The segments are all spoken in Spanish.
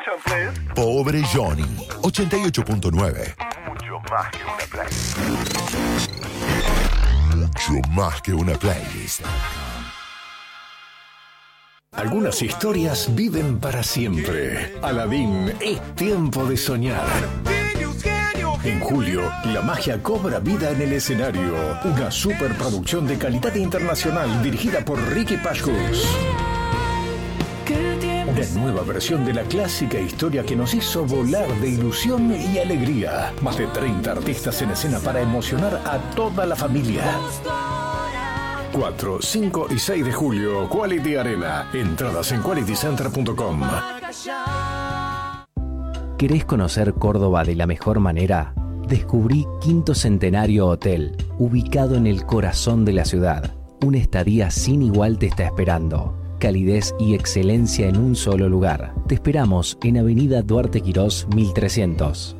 Pobre Johnny, 88.9. Mucho más que una playlist. Mucho más que una playlist. Algunas historias viven para siempre. Aladdin, es tiempo de soñar. En julio, la magia cobra vida en el escenario. Una superproducción de calidad internacional dirigida por Ricky Pashkus. Una nueva versión de la clásica historia que nos hizo volar de ilusión y alegría. Más de 30 artistas en escena para emocionar a toda la familia. 4, 5 y 6 de julio, Quality Arena. Entradas en qualitycenter.com. ¿Querés conocer Córdoba de la mejor manera? Descubrí Quinto Centenario Hotel, ubicado en el corazón de la ciudad. Una estadía sin igual te está esperando. Calidez y excelencia en un solo lugar. Te esperamos en Avenida Duarte Quirós 1300.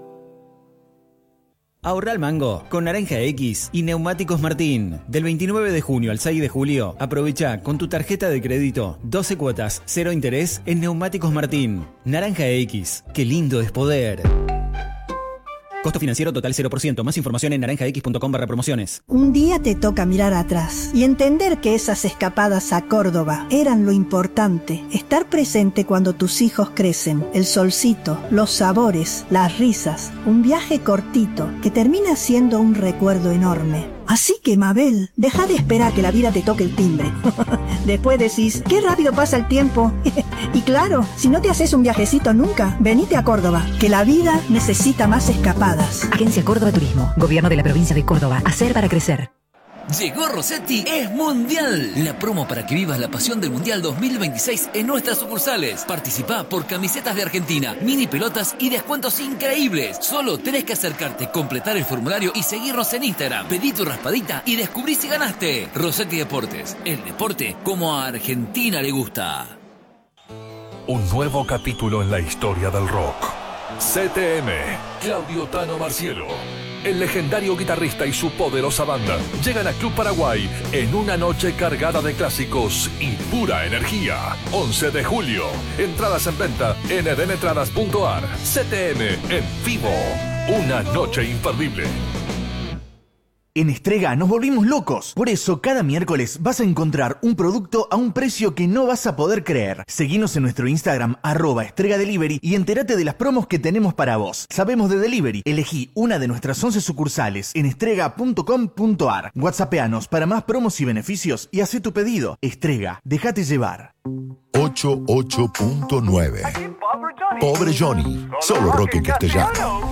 Ahorra al mango con Naranja X y Neumáticos Martín. Del 29 de junio al 6 de julio, aprovecha con tu tarjeta de crédito 12 cuotas, 0 interés en Neumáticos Martín. Naranja X, qué lindo es poder. Costo financiero total 0%. Más información en naranjax.com/promociones. Un día te toca mirar atrás y entender que esas escapadas a Córdoba eran lo importante. Estar presente cuando tus hijos crecen. El solcito, los sabores, las risas. Un viaje cortito que termina siendo un recuerdo enorme. Así que, Mabel, deja de esperar que la vida te toque el timbre. Después decís, qué rápido pasa el tiempo. Y claro, si no te haces un viajecito nunca, venite a Córdoba, que la vida necesita más escapadas. Agencia Córdoba Turismo, Gobierno de la Provincia de Córdoba. Hacer para crecer. Llegó Rossetti es Mundial. La promo para que vivas la pasión del Mundial 2026 en nuestras sucursales. Participá por camisetas de Argentina, mini pelotas y descuentos increíbles. Solo tenés que acercarte, completar el formulario y seguirnos en Instagram. Pedí tu raspadita y descubrí si ganaste. Rossetti Deportes, el deporte como a Argentina le gusta. Un nuevo capítulo en la historia del rock. CTM, Claudio Tano Marcielo, el legendario guitarrista y su poderosa banda llegan a Club Paraguay en una noche cargada de clásicos y pura energía. 11 de julio, entradas en venta en edenentradas.ar. CTM en vivo, una noche imperdible. En Estrega nos volvimos locos. Por eso, cada miércoles vas a encontrar un producto a un precio que no vas a poder creer. Seguinos en nuestro Instagram, @EstregaDelivery, y entérate de las promos que tenemos para vos. Sabemos de delivery. Elegí una de nuestras 11 sucursales en estrega.com.ar. WhatsAppeanos para más promos y beneficios y haz tu pedido. Estrega, déjate llevar. 88.9. Pobre Johnny, solo rock en castellano.